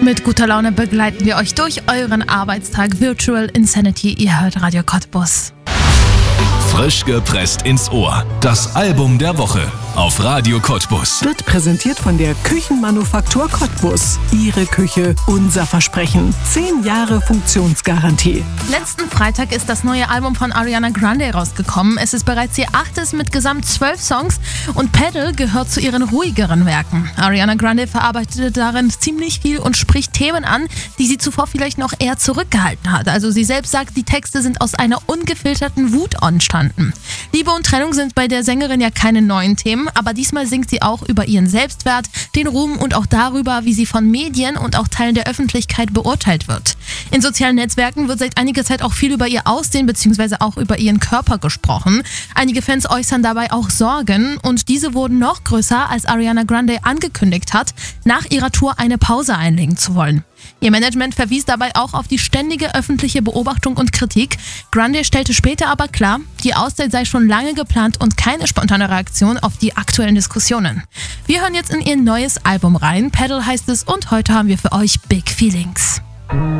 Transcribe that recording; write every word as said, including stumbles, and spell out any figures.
Mit guter Laune begleiten wir euch durch euren Arbeitstag. Virtual Insanity, ihr hört Radio Cottbus. Frisch gepresst ins Ohr. Das Album der Woche auf Radio Cottbus. Wird präsentiert von der Küchenmanufaktur Cottbus. Ihre Küche, unser Versprechen. Zehn Jahre Funktionsgarantie. Letzten Freitag ist das neue Album von Ariana Grande rausgekommen. Es ist bereits ihr achtes mit gesamt zwölf Songs und Pedal gehört zu ihren ruhigeren Werken. Ariana Grande verarbeitet darin ziemlich viel und spricht Themen an, die sie zuvor vielleicht noch eher zurückgehalten hat. Also sie selbst sagt, die Texte sind aus einer ungefilterten Wut entstanden. Liebe und Trennung sind bei der Sängerin ja keine neuen Themen, aber diesmal singt sie auch über ihren Selbstwert, den Ruhm und auch darüber, wie sie von Medien und auch Teilen der Öffentlichkeit beurteilt wird. In sozialen Netzwerken wird seit einiger Zeit auch viel über ihr Aussehen bzw. auch über ihren Körper gesprochen. Einige Fans äußern dabei auch Sorgen und diese wurden noch größer, als Ariana Grande angekündigt hat, nach ihrer Tour eine Pause einlegen zu wollen. Ihr Management verwies dabei auch auf die ständige öffentliche Beobachtung und Kritik. Grande stellte später aber klar, die Auszeit sei schon lange geplant und keine spontane Reaktion auf die aktuellen Diskussionen. Wir hören jetzt in ihr neues Album rein. Pedal heißt es und heute haben wir für euch Big Feelings.